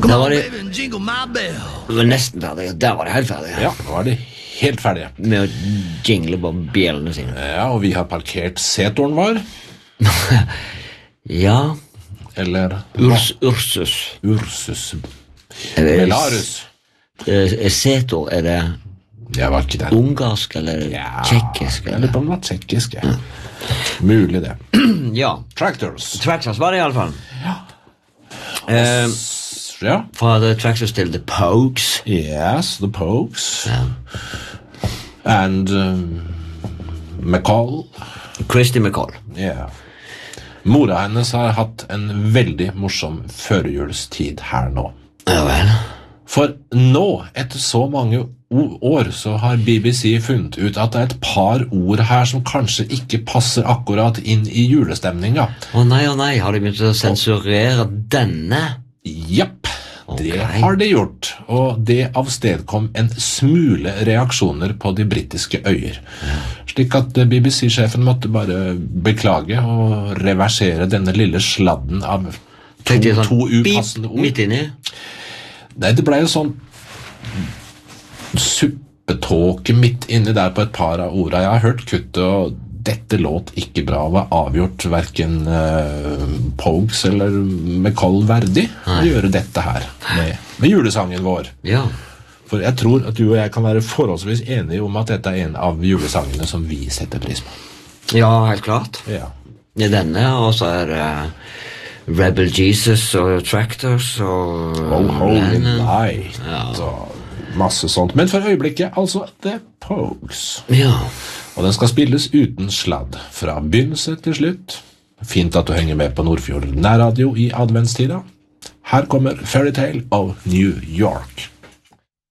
Der var det var nesten ferdig. Der var det helt ferdig. Ja, nå er det helt ferdig. Med å jingle på bjellene sine. Ja, og vi har parkert setoren vår. Ja. Eller Ursus. Belarus. Setor, det Jeg var ikke der. ungarsk eller tjekkisk? Eller på noe tjekkisk, ja. Mulig det. Ja. Tractors. Tractors var det i alle fall. Ja. Fra The Tractors til The Pogues. Yes, the Pogues. Ja. And McCall. Christy McCall. Yeah. Mora hennes har hatt en veldig morsom førjulstid her nå. Ja vel. For nå, etter så mange år, så har BBC funnet ut at det er et par ord her som kanskje ikke passer akkurat inn i julestemninga. Å nei, har de begynt å sensurere denne? Japp, det Ok. har de gjort, og det avstedkom en smule reaksjoner på de britiske øyer. Slik at BBC-sjefen måtte bare beklage og reversere denne lille sladden av Tenkte jeg to sånn, upassende ord. midt inni. Nei, det ble jo sånn suppetåke midt inni der på et par av ordene. Jeg har hørt kuttet, og dette låt ikke bra. Var avgjort hverken Pogues eller McCall verdig å gjøre dette her med julesangen vår. Ja. For jeg tror at du og jeg kan være forholdsvis enige om at dette er en av julesangene som vi setter pris på. Ja, helt klart. Ja. Det er denne, og så er det Rebel Jesus og Tractors og Oh, holy Lennon. night. Og masse sånt. Men for øyeblikket, altså The Pogues. Ja. Og den skal spilles uten sladd, fra begynnelse til slutt. Fint at du henger med på Nordfjord nærradio i adventstida. Her kommer Fairytale of New York.